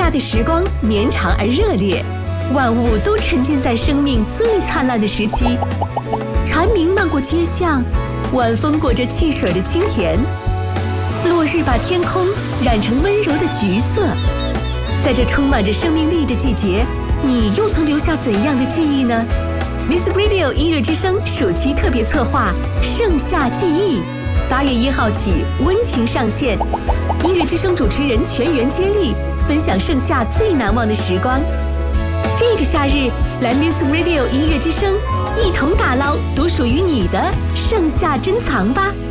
夏的时光绵长而热烈，万物都沉浸在生命最灿烂的时期。蝉鸣漫过街巷，晚风裹着汽水的清甜，落日把天空染成温柔的橘色。在这充满着生命力的季节，你又曾留下怎样的记忆呢？ Miss Radio 音乐之声暑期特别策划盛夏记忆，8月1号起温情上线，音乐之声主持人全员接力，分享盛夏最难忘的时光。这个夏日，来 Miss Radio 音乐之声，一同打捞独属于你的盛夏珍藏吧。